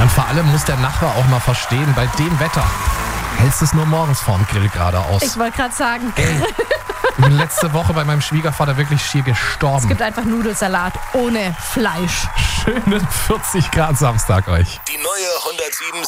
Und vor allem muss der Nachbar auch mal verstehen, bei dem Wetter hältst du es nur morgens vorm Grill gerade aus. Ich wollte gerade sagen, Ich bin letzte Woche bei meinem Schwiegervater wirklich schier gestorben. es gibt einfach Nudelsalat ohne Fleisch. Schönen 40 Grad Samstag euch. Die neue 107